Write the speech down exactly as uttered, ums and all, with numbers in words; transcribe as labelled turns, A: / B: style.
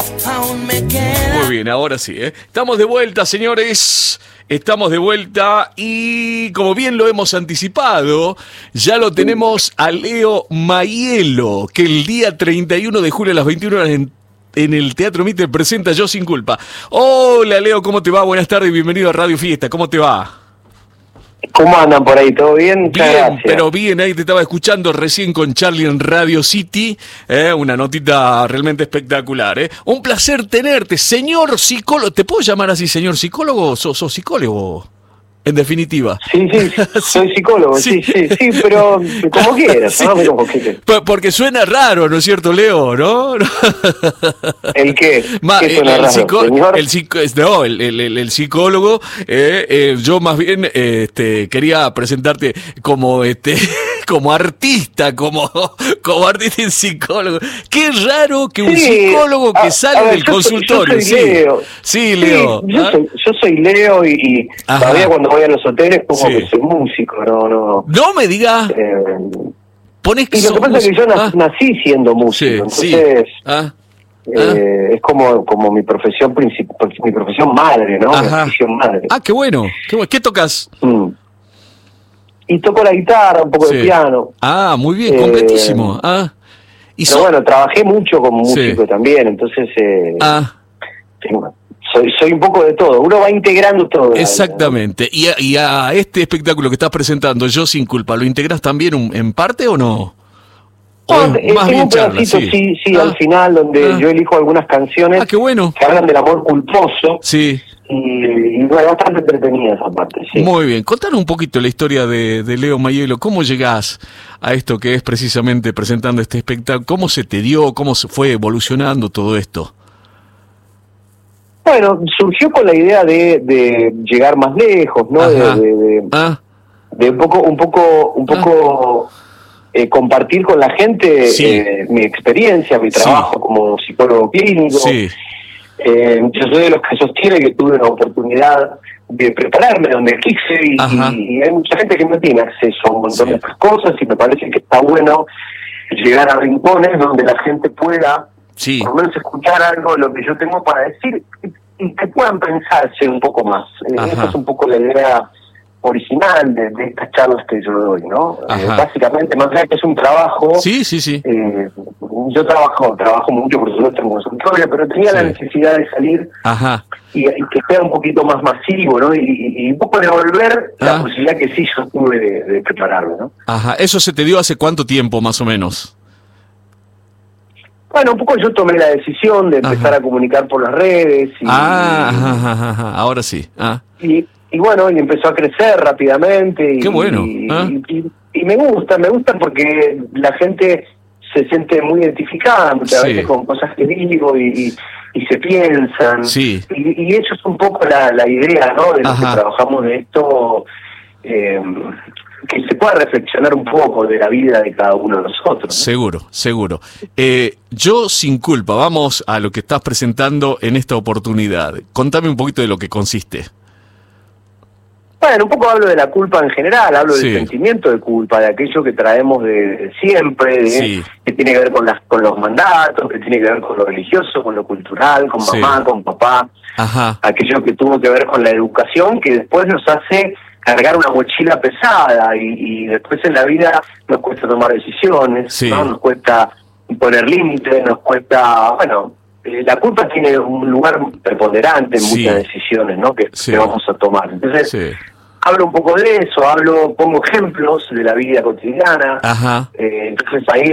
A: aún me queda.
B: Muy bien, ahora sí, ¿eh? Estamos de vuelta, señores. Estamos de vuelta y, como bien lo hemos anticipado, ya lo tenemos a Leo Maielo, que el día treinta y uno de julio a las veintiuna horas en, en el Teatro Mitre presenta Yo Sin Culpa. Hola, Leo, ¿cómo te va? Buenas tardes y bienvenido a Radio Fiesta. ¿Cómo te va?
C: ¿Cómo andan por ahí? ¿Todo bien? Muchas
B: bien,
C: gracias.
B: Pero bien, ahí te estaba escuchando recién con Charlie en Radio City, eh, una notita realmente espectacular. Eh. Un placer tenerte, señor psicólogo. ¿Te puedo llamar así, señor psicólogo? ¿Sos, sos psicólogo? En definitiva.
C: Sí, sí, soy psicólogo, sí, sí, sí, sí, pero como quieras,
B: sí.
C: ¿no? Como quieras.
B: Porque suena raro, ¿no es cierto, Leo? ¿No?
C: ¿El qué?
B: Ma,
C: ¿Qué suena
B: el,
C: raro,
B: psico,
C: señor?
B: el, psico, no, el, el, el, el psicólogo, eh, eh, yo más bien eh, este, quería presentarte como este como artista, como, como artista y psicólogo. Qué raro que un
C: Sí,
B: psicólogo que
C: a,
B: sale
C: a ver,
B: del
C: yo
B: consultorio.
C: Soy, yo soy
B: sí.
C: Leo.
B: sí, Leo.
C: Sí, yo,
B: ¿Ah?
C: soy, yo soy Leo y, y todavía cuando voy a los hoteles como
B: Sí.
C: que soy músico, no, no.
B: No me digas.
C: Eh,
B: Pones que
C: y lo que pasa es que yo
B: ah.
C: nací siendo músico,
B: sí,
C: entonces
B: sí. Ah.
C: eh, es como como mi profesión principal, mi profesión madre, ¿no?
B: Ajá.
C: Mi profesión madre.
B: Ah, qué bueno. Qué, bueno. ¿Qué tocas?
C: Mm. Y toco la guitarra, un poco
B: Sí.
C: de piano.
B: Ah, muy bien,
C: Eh,
B: completísimo. Ah. Y
C: Pero
B: so-
C: bueno, trabajé mucho como músico
B: Sí.
C: también, entonces eh,
B: Ah.
C: soy, soy un poco de todo. Uno va integrando todo.
B: Exactamente. ¿Y a, y a este espectáculo que estás presentando, Yo Sin Culpa, lo integras también un, en parte o no? ¿O
C: No,
B: es
C: eh,
B: más
C: tengo
B: bien
C: un
B: charla?
C: pedacito,
B: Sí,
C: sí, sí,
B: Ah,
C: al final, donde
B: ah.
C: yo elijo algunas canciones
B: Ah, qué bueno.
C: que hablan del amor culposo.
B: Sí,
C: Y, y bueno, bastante entretenida esa parte, sí.
B: muy bien. Contanos un poquito la historia de, de Leo Maielo. ¿Cómo llegás a esto que es precisamente presentando este espectáculo? ¿Cómo se te dio? ¿Cómo se fue evolucionando todo esto?
C: Bueno, surgió con la idea de, de llegar más lejos, ¿no? De,
B: Ajá.
C: de, de,
B: Ah,
C: de un poco, un poco, un poco eh, compartir con la gente
B: Sí.
C: eh, mi experiencia, mi
B: Sí.
C: trabajo como psicólogo clínico.
B: sí.
C: Eh, yo soy de los que sostiene que tuve la oportunidad de prepararme donde quise y,
B: Ajá.
C: y, y hay mucha gente que no tiene acceso a un montón
B: Sí.
C: de estas cosas y me parece que está bueno llegar a rincones donde la gente pueda
B: Sí.
C: por lo menos escuchar algo de lo que yo tengo para decir y, y que puedan pensarse un poco más. Eh,
B: Ajá.
C: esa es un poco la idea original de, de estas charlas que yo doy, ¿no? Eh,
B: Ajá.
C: básicamente, más allá que es un trabajo,
B: Sí, sí, sí.
C: eh, yo trabajo trabajo mucho, por supuesto, en consultorio, pero tenía
B: Sí.
C: la necesidad de salir
B: Ajá.
C: y, y que sea un poquito más masivo, ¿no? Y, y, y un poco devolver
B: Ah.
C: la posibilidad que sí yo tuve de, de prepararme, ¿no?
B: Ajá. ¿Eso se te dio hace cuánto tiempo, más o menos?
C: Bueno, un poco yo tomé la decisión de empezar
B: Ajá.
C: a comunicar por las redes y,
B: Ah, ajá, ajá, ajá. Ahora sí. Ah.
C: y, y bueno, y empezó a crecer rápidamente. Y,
B: Qué bueno,
C: Y,
B: ¿ah?
C: y, y- y me gusta, me gusta porque la gente se siente muy identificada muchas
B: Sí.
C: veces con cosas que digo y, y, y se piensan.
B: Sí.
C: Y, y eso es un poco la, la idea, ¿no? De los
B: Ajá.
C: que trabajamos de esto, eh, que se pueda reflexionar un poco de la vida de cada uno de nosotros, ¿no?
B: Seguro, seguro. Eh, Yo Sin Culpa, vamos a lo que estás presentando en esta oportunidad. Contame un poquito de lo que consiste.
C: Bueno, un poco hablo de la culpa en general, hablo
B: Sí.
C: del sentimiento de culpa, de aquello que traemos de, de siempre, de,
B: Sí.
C: que tiene que ver con las con los mandatos, que tiene que ver con lo religioso, con lo cultural, con
B: Sí.
C: mamá, con papá,
B: Ajá.
C: aquello que tuvo que ver con la educación, que después nos hace cargar una mochila pesada y, y después en la vida nos cuesta tomar decisiones,
B: Sí.
C: ¿no? Nos cuesta poner límites, nos cuesta, bueno, eh, la culpa tiene un lugar preponderante en
B: Sí.
C: muchas decisiones, ¿no? Que,
B: Sí.
C: que vamos a tomar. Entonces,
B: Sí.
C: hablo un poco de eso, hablo, pongo ejemplos de la vida cotidiana.
B: Ajá.
C: Eh, entonces ahí